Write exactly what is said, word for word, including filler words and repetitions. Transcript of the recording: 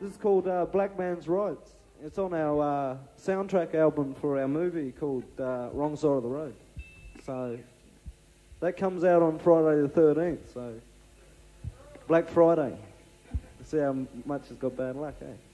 This is called uh, Black Man's Rights. It's on our uh, soundtrack album for our movie called uh, Wrong Side of the Road. So that comes out on Friday the thirteenth. So Black Friday. See how much has got bad luck, eh?